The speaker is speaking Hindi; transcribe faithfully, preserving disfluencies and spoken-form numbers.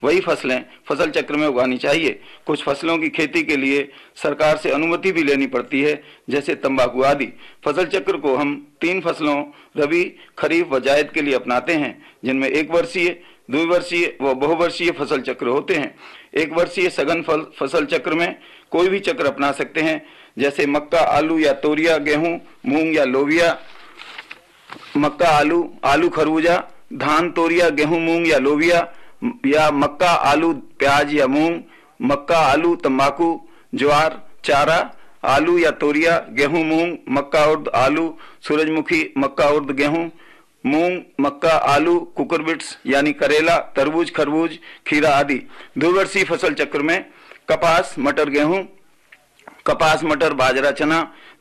वही फसलें फसल चक्र में उगानी चाहिए। कुछ फसलों की खेती के लिए सरकार से अनुमति भी लेनी पड़ती है, जैसे तंबाकू आदि। फसल चक्र को हम तीन फसलों रबी, खरीफ व जायद के लिए अपनाते हैं, जिनमें एक वर्षीय, द्विवर्षीय व बहुवर्षीय फसल चक्र होते हैं। एक वर्षीय सघन फल फसल चक्र में कोई भी चक्र अपना सकते हैं, जैसे मक्का, आलू या तोरिया, गेहूं, मूंग या लोबिया, मक्का, आलू, आलू खरबूजा, धान, तोरिया, गेहूं, मूंग या लोबिया, या मक्का, आलू, प्याज या मूंग, मक्का, आलू, तंबाकू, ज्वार, चारा, आलू या तोरिया, गेहूं, मूंग, मक्का, उर्द, आलू, सूरजमुखी, मक्का, उर्द, गेहूं, मूंग, मक्का, आलू, कुकुरबिट्स यानी करेला, तरबूज, खरबूज, खीरा आदि। द्विवर्षीय फसल चक्र में कपास, मटर, गेहूं, कपास, मटर, बाजरा, चना,